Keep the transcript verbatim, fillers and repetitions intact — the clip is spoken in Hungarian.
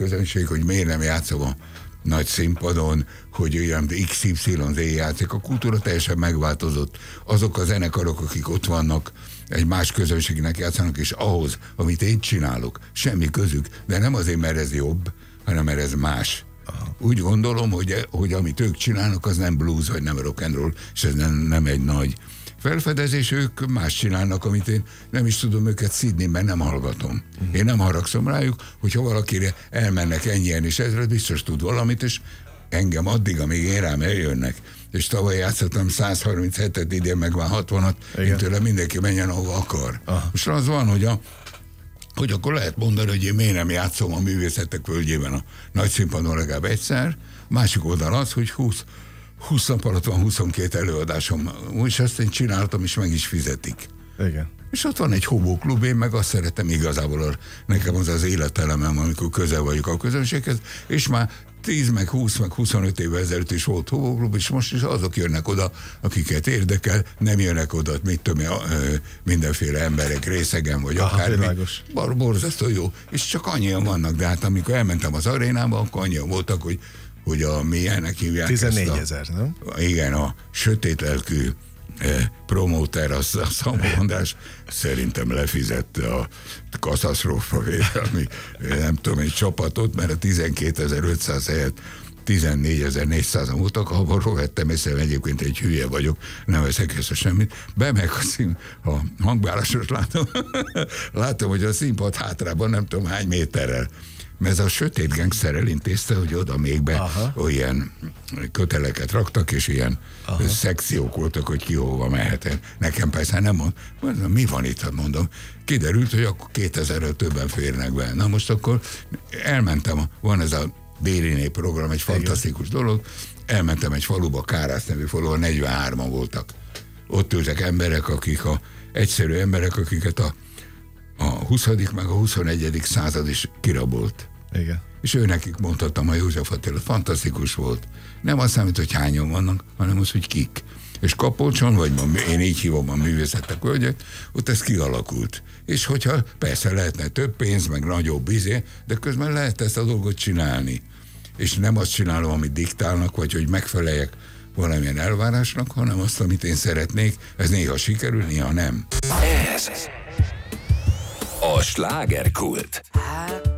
közönség, hogy miért nem játszom a nagy színpadon, hogy olyan iksz ipszilon zé játszik. A kultúra teljesen megváltozott. Azok a zenekarok, akik ott vannak, egy más közönségnek játszanak, és ahhoz, amit én csinálok, semmi közük, de nem azért, mert ez jobb, hanem mert ez más. Aha. Úgy gondolom, hogy, hogy amit ők csinálnak, az nem blues, vagy nem rock and roll, és ez nem, nem egy nagy felfedezés, ők más csinálnak, amit én nem is tudom őket szidni, mert nem hallgatom. Uh-huh. Én nem haragszom rájuk, hogyha valakire elmennek ennyien, és ezre biztos tud valamit, és engem addig, amíg én rám eljönnek, és tavaly játszottam száz harminchetet, idén meg van hatvanat, én tőle mindenki menjen, ahova akar. Aha. Most az van, hogy a hogy akkor lehet mondani, hogy én miért nem játszom a Művészetek Völgyében a nagy színpadon legalább egyszer. Másik oldal az, hogy húsz, húsz nap alatt van huszonkét előadásom, és ezt én csináltam, és meg is fizetik. Igen. És ott van egy hobóklub, én meg azt szeretem igazából, a, nekem az az életelemem, amikor közel vagyok a közönséghez, és már tíz, meg húsz, meg huszonöt évvel ezelőtt is volt hobóklub, és most is azok jönnek oda, akiket érdekel, nem jönnek oda, mit tudom, mindenféle emberek részegen, vagy Aha, akármi. Bar, borzasztó jó. És csak annyian vannak, de hát amikor elmentem az arénába, akkor annyian voltak, hogy, hogy a milyennek hívják tizennégyezer, nem? Igen, a sötét lelkű eh, promóter, az a Szabó András szerintem lefizette a katasztrófa védelmi, nem tudom, egy csapatot, mert a tizenkétezer-ötszáz helyett tizennégyezer-négyszázan voltak, ahol rovettem, észre egyébként egy hülye vagyok, nem veszek észre semmit, bemegyek a, szín, a hangválasot látom, látom, hogy a színpad hátrában nem tudom hány méterrel, mert ez a sötét gangster elintézte, hogy oda még be Aha. olyan köteleket raktak, és ilyen Aha. szekciók voltak, hogy ki hova mehet. Nekem persze nem mond, mi van itt, mondom. Kiderült, hogy akkor kétezerről többen férnek be. Na most akkor elmentem, van ez a Déli program, egy fantasztikus Igen. dolog, elmentem egy faluba, Kárász nevű faluba, negyvenhárman voltak. Ott ültek emberek, akik a, egyszerű emberek, akiket a a huszadik meg a huszonegyedik század is kirabolt. Igen. És ő nekik mondhattam a József Attila, fantasztikus volt. Nem azt számít, hogy hányan vannak, hanem az, hogy kik. És Kapolcson, vagy ma, én így hívom a Művészetek Völgyet, ott ez kialakult. És hogyha persze lehetne több pénz, meg nagyobb izé, de közben lehet ezt a dolgot csinálni. És nem azt csinálom, amit diktálnak, vagy hogy megfeleljek valamilyen elvárásnak, hanem azt, amit én szeretnék. Ez néha sikerül, néha nem. Ez a slágerkult.